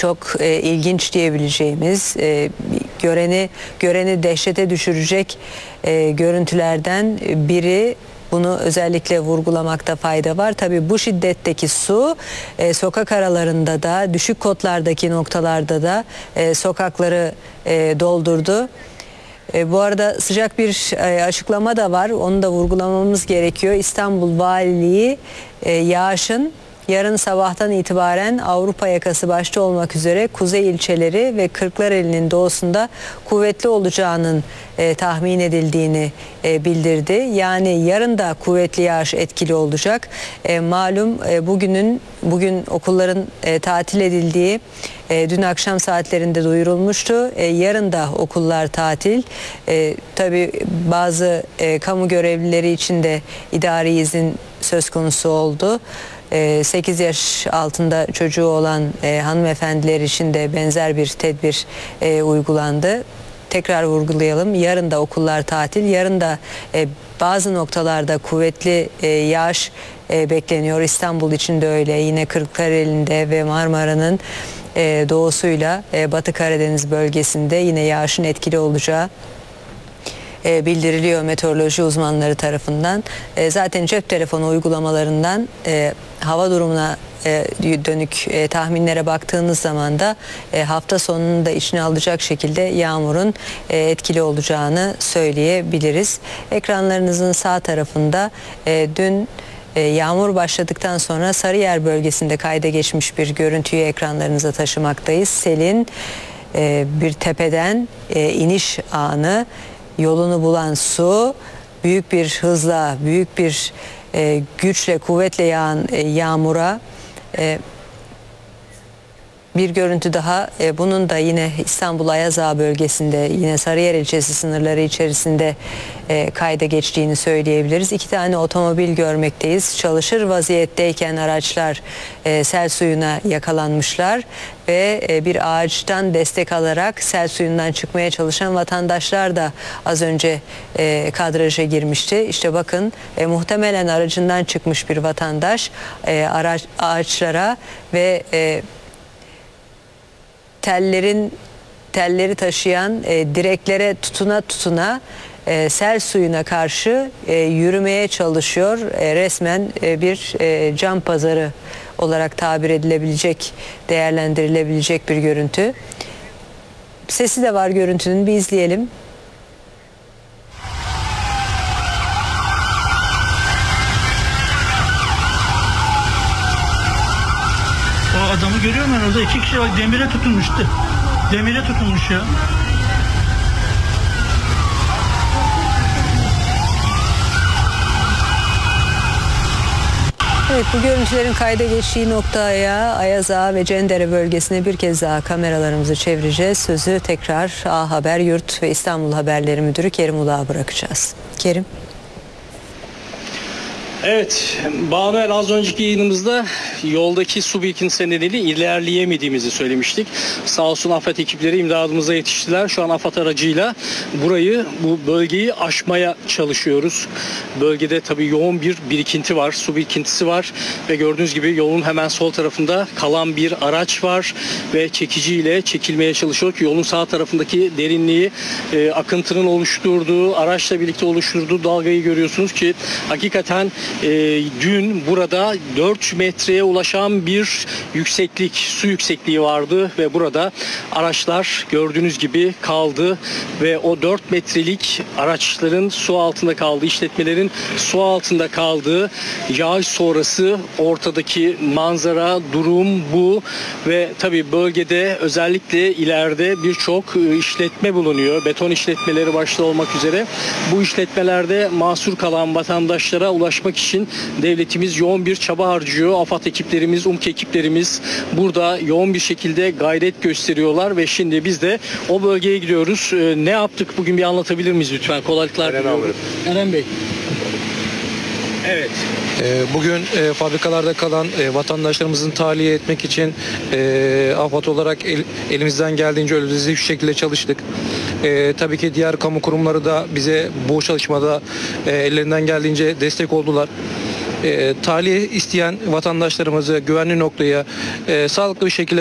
çok ilginç diyebileceğimiz, göreni dehşete düşürecek görüntülerden biri. Bunu özellikle vurgulamakta fayda var. Tabii bu şiddetteki su sokak aralarında da, düşük kotlardaki noktalarda da sokakları doldurdu. Bu arada sıcak bir açıklama da var. Onu da vurgulamamız gerekiyor. İstanbul Valiliği yağışın yarın sabahtan itibaren Avrupa yakası başta olmak üzere kuzey ilçeleri ve Kırklareli'nin doğusunda kuvvetli olacağının tahmin edildiğini bildirdi. Yani yarın da kuvvetli yağış etkili olacak. Malum bugün okulların tatil edildiği dün akşam saatlerinde duyurulmuştu. Yarın da okullar tatil. Tabii bazı kamu görevlileri için de idari izin söz konusu oldu. 8 yaş altında çocuğu olan hanımefendiler için de benzer bir tedbir uygulandı. Tekrar vurgulayalım. Yarın da okullar tatil. Yarın da bazı noktalarda kuvvetli yağış bekleniyor. İstanbul için de öyle. Yine Kırklareli'nde ve Marmara'nın doğusuyla Batı Karadeniz bölgesinde yine yağışın etkili olacağı bildiriliyor meteoroloji uzmanları tarafından. Zaten cep telefonu uygulamalarından hava durumuna dönük tahminlere baktığınız zaman da hafta sonunu da içine alacak şekilde yağmurun etkili olacağını söyleyebiliriz. Ekranlarınızın sağ tarafında dün yağmur başladıktan sonra Sarıyer bölgesinde kayda geçmiş bir görüntüyü ekranlarınıza taşımaktayız. Selin bir tepeden iniş anı, yolunu bulan su büyük bir hızla, büyük bir güçle, kuvvetle yağan yağmura bir görüntü daha. Bunun da yine İstanbul Ayazağa bölgesinde, yine Sarıyer ilçesi sınırları içerisinde kayda geçtiğini söyleyebiliriz. 2 tane otomobil görmekteyiz. Çalışır vaziyetteyken araçlar sel suyuna yakalanmışlar ve bir ağaçtan destek alarak sel suyundan çıkmaya çalışan vatandaşlar da az önce kadraja girmişti. İşte bakın, muhtemelen aracından çıkmış bir vatandaş ağaçlara ve telleri taşıyan direklere tutuna sel suyuna karşı yürümeye çalışıyor. Resmen bir can pazarı olarak tabir edilebilecek, değerlendirilebilecek bir görüntü. Sesi de var görüntünün, bir izleyelim. O adamı görüyor musun orada? 2 kişi bak, demire tutunmuştu. Demire tutunmuş ya. Evet, bu görüntülerin kayda geçtiği noktaya, Ayazağa ve Cendere bölgesine bir kez daha kameralarımızı çevireceğiz. Sözü tekrar A Haber Yurt ve İstanbul Haberleri Müdürü Kerim Ulak'a bırakacağız. Kerim. Evet, Banu, az önceki yayınımızda yoldaki su birikintisi nedeniyle ilerleyemediğimizi söylemiştik. Sağ olsun AFAD ekipleri imdadımıza yetiştiler. Şu an AFAD aracıyla bu bölgeyi aşmaya çalışıyoruz. Bölgede tabii yoğun bir birikinti var, su birikintisi var ve gördüğünüz gibi yolun hemen sol tarafında kalan bir araç var ve çekiciyle çekilmeye çalışıyor ki yolun sağ tarafındaki derinliği akıntının oluşturduğu, araçla birlikte oluşturduğu dalgayı görüyorsunuz ki hakikaten dün burada 4 metreye ulaşan bir yükseklik, su yüksekliği vardı ve burada araçlar gördüğünüz gibi kaldı ve o 4 metrelik araçların su altında kaldığı, işletmelerin su altında kaldığı, yağış sonrası ortadaki manzara, durum bu ve tabii bölgede özellikle ileride birçok işletme bulunuyor. Beton işletmeleri başta olmak üzere. Bu işletmelerde mahsur kalan vatandaşlara ulaşmak için devletimiz yoğun bir çaba harcıyor. AFAD ekiplerimiz, UMKE ekiplerimiz burada yoğun bir şekilde gayret gösteriyorlar ve şimdi biz de o bölgeye gidiyoruz. Ne yaptık bugün, bir anlatabilir miyiz lütfen? Kolaylıklar diliyorum. Eren Bey. Evet. Bugün fabrikalarda kalan vatandaşlarımızın tahliye etmek için AFAD olarak elimizden geldiğince özverili bir şekilde çalıştık. Tabii ki diğer kamu kurumları da bize bu çalışmada ellerinden geldiğince destek oldular. Tahliye isteyen vatandaşlarımızı güvenli noktaya sağlıklı bir şekilde